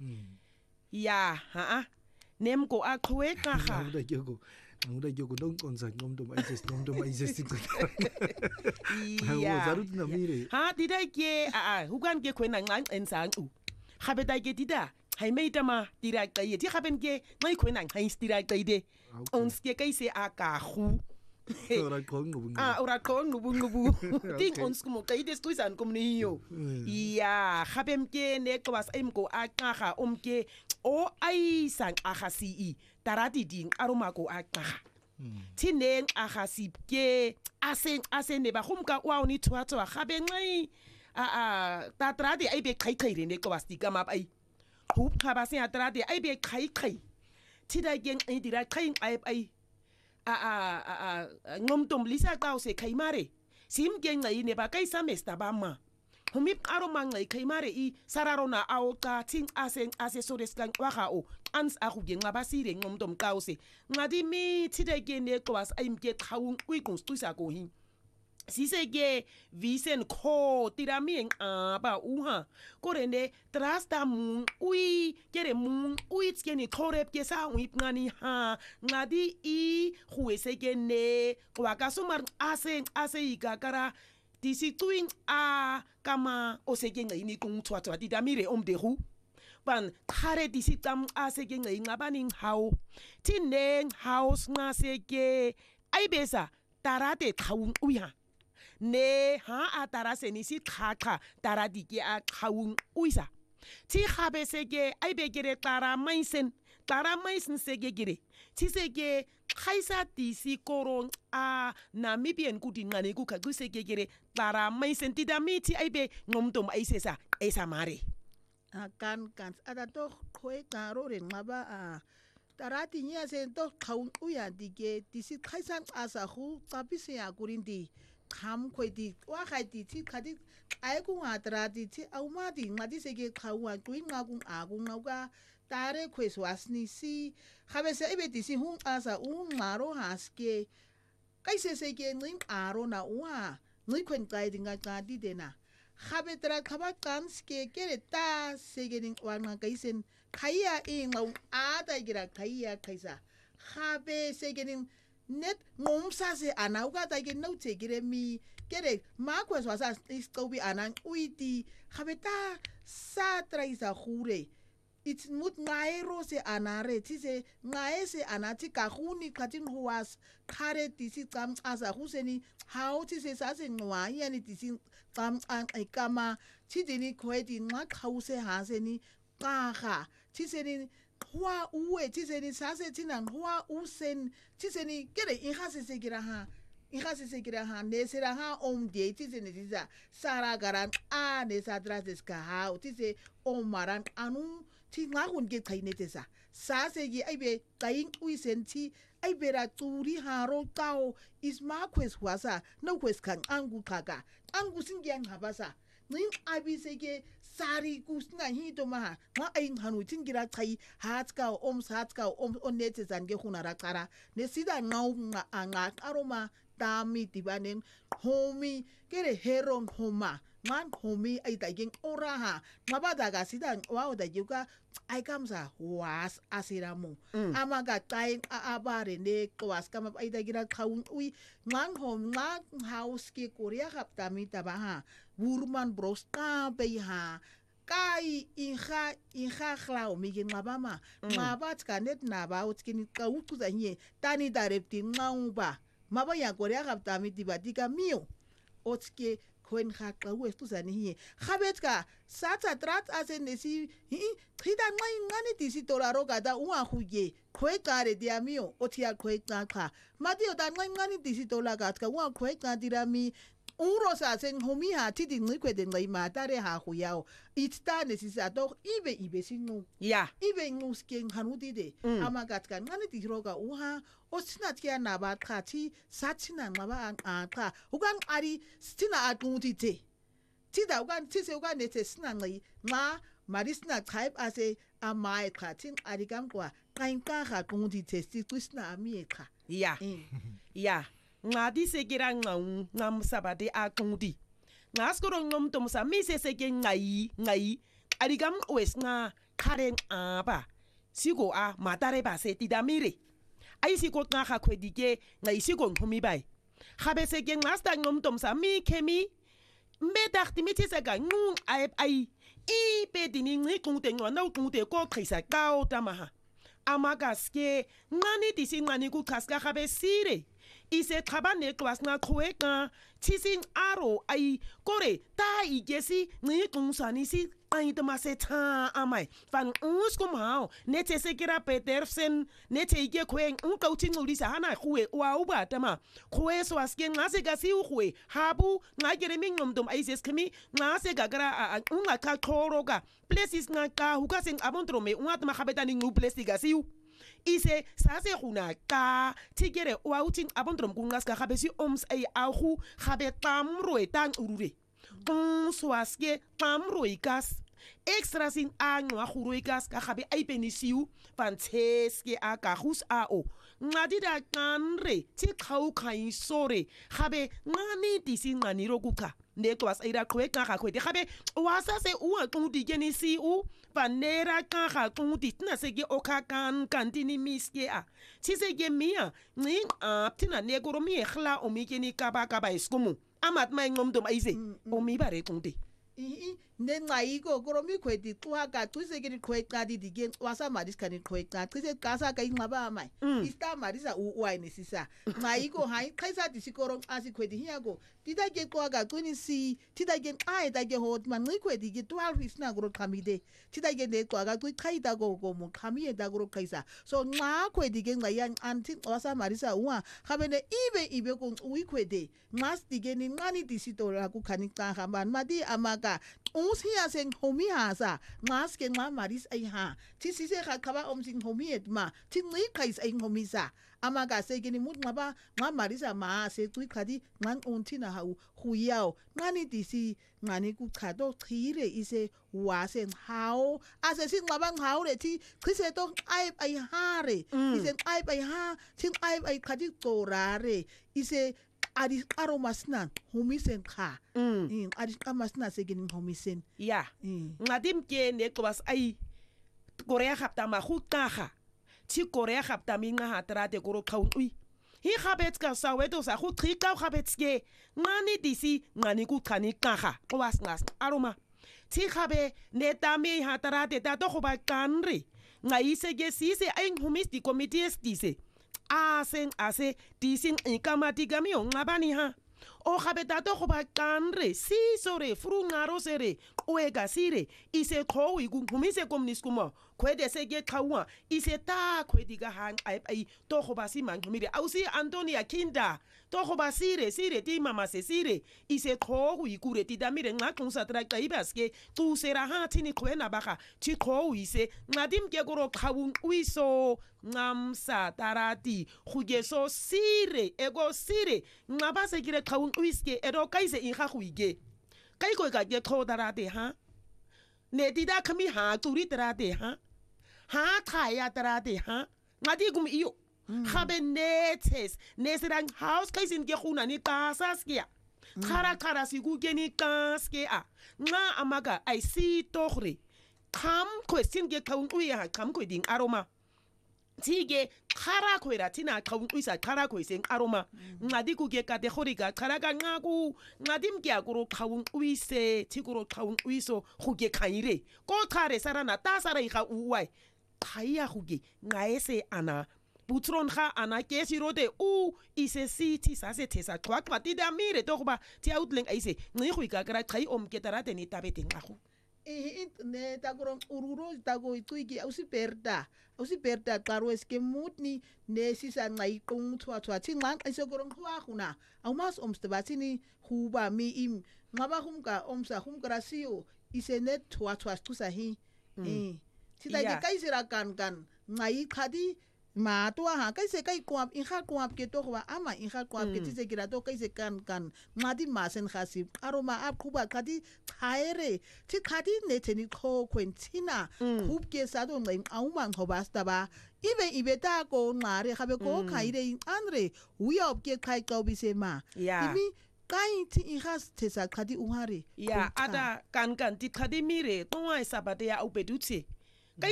ya nemgo aqhweqa Nguda yoko don't concern ngomntu ayisesicela. ya Zaruthi namire. dida ke hukan ke khwena nqa ensangcu khabeta ke dida haimeita ma tira qaye ti khaben ke ngai khwena ngai stira qaide ons ke kaise akagu Ora qhong ngubungubu ting ons kumo qaide stuisan kumniyo ya khabem ke ne qwas emgo aqaga umke o aisang agasi tarati ding aromako aqaga thineng agasi ke asene ba khumka wa uni thwatwa khabe ngai tatradi ai be khaikhire ne qwas dikama ai hup khaba se atradi ai be khaikhai thida geng ai dira khaing ai ngomtom lisa qause khaimare sim geng ngai ne ba kai semester ba ma humip aromanga khaimare sararona awqa ting ase sores kan waga o ans aguge ngabasire ngomtom qause ngadi mi thida ke ne qwas ai mke qhawung uiqunstuisa ko hin siseke visen kho tirami ba uha korene trasta mun kere mun tskeni khorep ke sa ngani ngadi khueseke ne kwaka sumar ase ikakara disi tuing kama oseke ngini kungthwatwa titamire omdehu ban khare disi tam aseke ngabaning how tineng house ngaseke aibesa tarate khawung uya ne atarase ni si khakha taradi ke khawung uisa ti khabe seke aibekere tara maisen seke gire ti seke khaisa disi koron Namibian kudingane ku khaguseke gire tara maisen tidamiti aibe ngomtom aisesa esamare kan ada to khoi karo re ngaba tarati nya se to khawung uya dige disi khaisan asa khu tapise ya kurindi kham khoidi wa khaiti thi khadi ai ku atrati thi aumadi ngadi seke khawa tuinga ku ngauka tare khwes wasni si khabese ibetisi hum asa ngaro haske kaise seke ngim aro na wa ngikwen kaidi ngadi dena khabetra khaba kanske kere ta segening wanga kaisen khaya ngau ada gira khaya kaisa khabe segening net ngomsa se anauga ta ge no te gire mi kere makwes wasa iskobi anan uiti khabeta sa traisa hure it's mut ngaero se anare tise ngaese anati kahuni katin huas khare tisi tsam asa huseni how tise sa se ngwa yani tisi tsam an kama tidini kwedi ngwa khause haseni qaga tiseni hwa uwe tiseni sase tinan hwa usen tiseni kere ihasisegera ha nesera ha omde tiseni tisa sara garan nesa draseska ha tise omaran anu tinga hunge kainetesa sase gi aibe kain uisenti aibera turi haro tao isma kwes wasa no kwes kan angu kaga angu singian habasa ning abisege sari kusna hito maha ma ain hanu tingira kai hatska om onete zange hunara kara ne sida ngau anga aroma tami tibanen homi kere heron homa man homi ai daging oraha mabada ga sida wa da juga ai kamsa was asiramu amaga tain abare ne kwas kama ai dagira kaun ui man hom house ke korea kaptami tabaha burman brosta beha kai inha khlau mi gen mabama mabat kanet na ba utkin ka utuza nye tani darepti ngauba maba ya korea kaptami tibatika mio otske koen khaqqa westuzani hi khabetka sata trat asenesi khida ngani tisi toraro gada uwa khuye khoekare diamio otia khoekqa madio da ngani tisi tolaga ka uwa khoekqa dirami urosa sen homi ha tidi ngikwede ngai matare ha khuyao itstane sisato ibe sinu ya ibe nguske hanudi de amagatka ngani tiroga uha osinatia naba khati satina ngaba anqa ukan ari stina atungutite tida ukan tise ukan nete sina ngai ma marisna type ase amai khatin arigam kwa kainka kha tungutite sisna amieka ya ya ngadi sekira ngam sabade akudi ngaskoro ngomtom sa mise seke ngai arigam wes nga karen aba siko a matare ba se tidamire ai siko nga kwedike nga isiko ngumi bai gabe se ke ngasta ngomtom sa mi kemi mbedagti mithi se ga ngung ai I bedini ngi kunte ngwana kunte ko khisa kao tamaha amagaske ngani disi ngani ku khaska gabe sire ise khabane kwasna khweka tisi aro ai kore ta igesi ngi kunsani si ai tamase tha amai van ons kom hao nete sekira petersen nete ige khwen unkauthi ngulisa hana khwe wa uba tama khwe swaske ngase gasi ukhwe habu ngagere mingomdom aises khimi ngase gagara ungakha khoroga places ngaka hukaseng abontrome ungatma khabetani ngu places gasi ise sase guna ka tikere wa uting abondrom kungaska gabe si oms ai agu gabe tamroe tang urure swaske tamroe gas extra sin angwa guroikas ka gabe ai penisiu van tseske aka gus ao ngadida kanre ti khau khai sore gabe ngani tisingani rokuka netwas ira kweka ga kwete gabe wasa se uwa kundi genisi u panera ka ga kundi tina se ge okakan kantini miske a ti se ge mia ni tina negoromi khla omikeni kaba kaba iskumu amat mai ngomdom aize omi bare kundi nengaiko koromi kwedi kwaka twisegeni kweka didige wasa madis kani kweka twise kasa ka ingaba mai ista marisa uwine sisa ngaiko hai kaisa disikoro asi kwedi hiago tidage kwaka twinisi tidage ai dage hot man kwedi ge 12 isna gro kamide tidage ne kwaka twi kaida go go mo kamie da gro kaisa so nga kwedi ge ngayan anti wasa marisa uwa khabene ibe ko uikwede ngas dige ni ngani disitora ku kanika haman madi amaga usia sing homi hasa maske nga maris ai ha ti sise khaba omsing homi etma ti ngi kais ai homisa amaga se gini mut ngaba nga marisa ma se tui khadi ngan untina hau huyao ngani disi ngani ku khado thire ise wasen hao ase sing ngaba hao le ti khise to ai ha re ise ai ha sing ai khadi torare ise adi aromasna homisen kha adi amasna segin homisen ya ngadim ke ne kwas ai korea khapta ma khutaga ti korea khapta minga hatrate koro khaunui hi khabet ka saweto sa khu khika khabetske ngani disi ngani ku khani kaga kwas ngas aroma ti khabe ne tami hatrate ta to khoba kanri ngai sege sise ai homis di committees dise ase dising ikamati gami ngabani ha o khabetato go ba kanre si sore frungaro sere oega sire ise kho ikumise komniskumo kwede sege khawa ise ta kwediga hang ai to go ba si mangmire ausi Antonia Kinda to go ba sire ti mama se sire ise kho ikure ti damire ngakunsa tra kaibaske tu sera ha tini kwena baka ti kho ise ngadim ke goro khawun uiso ngamsa tarati khugeso sire ego sire ngabase kire khawun uiske edo kaise inga khuige kai ko ga ge kho tarate ha ne dida khami ha turi tarate ha khaya tarate ha ngadi gum iyo khabe netes nesirang house kaisin ge khuna ni kasaskia khara sigu ge ni kaskia nga amaga I see tohre kam question ge khawun uya kam ko ding aroma tige khara khoira tina khawun uisa khara khoisen aroma ngadi ku ge kategorika khara ka ngaku ngadim ke akuro khawun uise tiguro khawun uiso khuge khaire ko khare sarana ta sara ikha uwai khaya khuge ngaese ana putron kha ana ke sirote u ise city sa se thesa khwa ti da mire to ba ti outleng aise ngi khuika kra khai om ke tarate ni tabete ngaku ne tagoro ururo tago ituiki ausi perda karo eske mutni ne sisa ngai kung thwa thi ngang isogoro khwa khuna aumas omstebatini huba mi im ngaba humka omsa humkra sio isene thwa tusa hi sida ge kaisira kan ngai khadi ma to ha kaise kai kwap in kha kwap ke to wa ama in kha kwap ke tise gira to kaise kan ngadi masen khasi aroma ap khuba khadi khaire ti khadi ne teni kho kwentina khub ke sa do ngai auma ngobasta ba ibe ta ko ngare khabe ko khaire anre uya op ke khai ka bise ma imi kai ti in khas tesa khadi uhare ya ada kan ti khadi mire to wa sabate ya ubedutse